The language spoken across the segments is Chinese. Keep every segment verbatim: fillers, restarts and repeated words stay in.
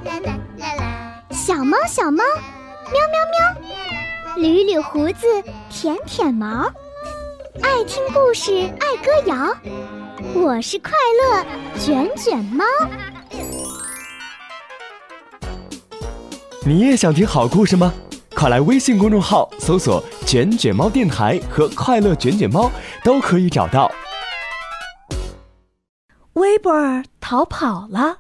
小猫小猫，喵喵喵，捋捋胡子，舔舔毛，爱听故事，爱歌谣，我是快乐卷卷猫。 你也想听好故事吗？快来微信公众号搜索卷卷猫电台和快乐卷卷猫，都可以找到。 威博尔逃跑了。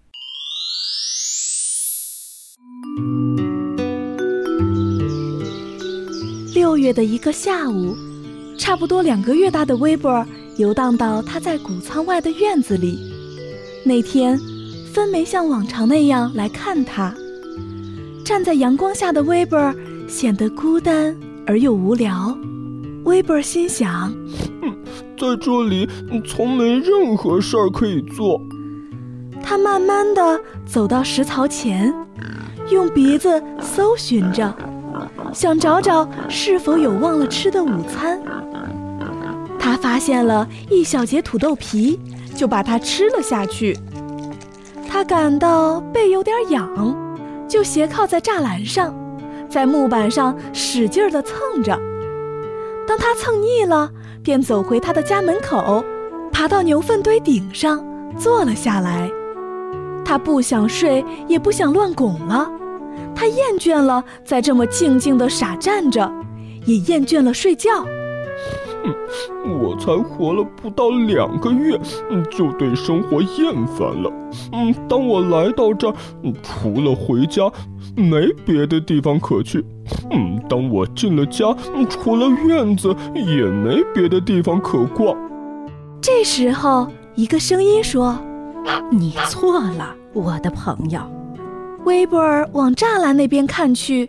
六月的一个下午，差不多两个月大的威博尔游荡到他在谷仓外的院子里。那天，芬没像往常那样来看他。站在阳光下的威博尔显得孤单而又无聊。威博尔心想， 嗯，在这里从没任何事儿可以做。 他慢慢地走到食槽前，用鼻子搜寻着，想找找是否有忘了吃的午餐。他发现了一小截土豆皮，就把它吃了下去。他感到背有点痒，就斜靠在栅栏上，在木板上使劲地蹭着。当他蹭腻了，便走回他的家门口，爬到牛粪堆顶上坐了下来。他不想睡，也不想乱拱了。他厌倦了在这么静静地傻站着，也厌倦了睡觉。 嗯，我才活了不到两个月，嗯，就对生活厌烦了。嗯，当我来到这儿，嗯，除了回家，没别的地方可去。嗯，当我进了家，嗯，除了院子，也没别的地方可逛。 这时候，一个声音说：“ 你错了，我的朋友。” 威博尔往栅栏那边看去，